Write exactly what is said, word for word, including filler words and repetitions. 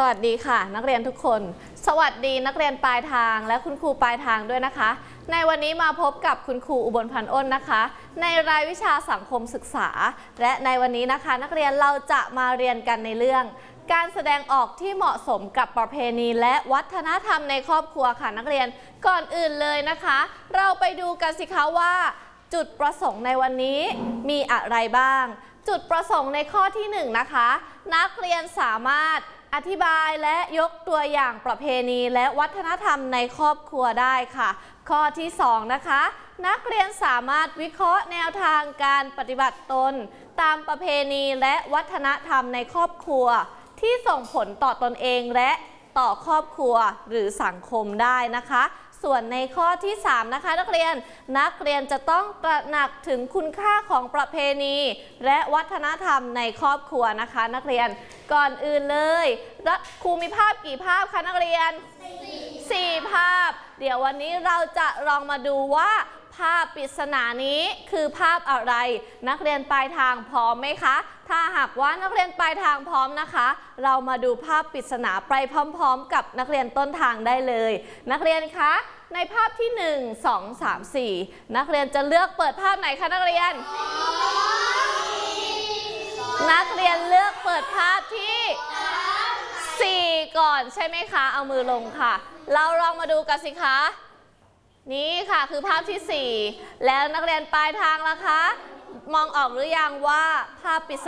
สวัสดีค่ะนักเรียนทุกคนสวัสดีนักเรียนปลายทางและคุณครูปลายทางด้วยนะคะในวันนี้มาพบกับคุณครูอุบลพันธ์อ้นนะคะในรายวิชาสังคมศึกษาและในวันนี้นะคะนักเรียนเราจะมาเรียนกันในเรื่องการแสดงออกที่เหมาะสมกับประเพณีและวัฒนธรรมในครอบครัวค่ะนักเรียนก่อนอื่นเลยนะคะเราไปดูกันสิคะว่าจุดประสงค์ในวันนี้มีอะไรบ้างจุดประสงค์ในข้อที่หนึ่งนะคะนักเรียนสามารถอธิบายและยกตัวอย่างประเพณีและวัฒนธรรมในครอบครัวได้ค่ะข้อที่สองนะคะนักเรียนสามารถวิเคราะห์แนวทางการปฏิบัติตนตามประเพณีและวัฒนธรรมในครอบครัวที่ส่งผลต่อตนเองและต่อครอบครัวหรือสังคมได้นะคะส่วนในข้อที่สามนะคะนักเรียนนักเรียนจะต้องตระหนักถึงคุณค่าของประเพณีและวัฒนธรรมในครอบครัวนะคะนักเรียนก่อนอื่นเลยครูมีภาพกี่ภาพคะนักเรียนสี่ภาพเดี๋ยววันนี้เราจะลองมาดูว่าภาพปริศนานี้คือภาพอะไรนักเรียนปลายทางพร้อมไหมคะถ้าหากว่านักเรียนปลายทางพร้อมนะคะเรามาดูภาพปริศนาไปพร้อมๆกับนักเรียนต้นทางได้เลยนักเรียนคะในภาพที่หนึ่ง สอง สาม สี่นักเรียนจะเลือกเปิดภาพไหนคะนักเรียนนักเรียนเลือกเปิดภาพที่สี่ก่อนใช่ไหมคะเอามือลงค่ะเราลองมาดูกันสิคะนี่ค่ะคือภาพที่สี่แล้วนักเรียนปลายทางล่ะคะมองออกหรือยังว่าภาพปริศ